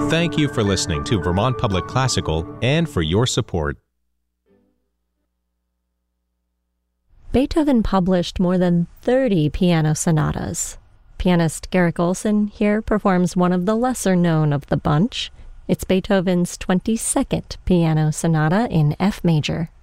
Thank you for listening to Vermont Public Classical and for your support. Beethoven published more than 30 piano sonatas. Pianist Garrick Olson here performs one of the lesser known of the bunch. It's Beethoven's 22nd piano sonata in F major.